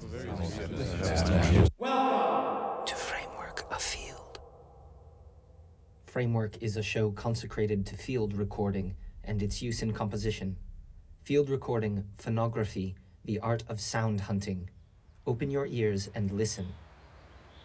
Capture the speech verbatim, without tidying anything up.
Welcome to Framework of Field. Framework is a show consecrated to field recording and its use in composition. Field recording, phonography, the art of sound hunting. Open your ears and listen.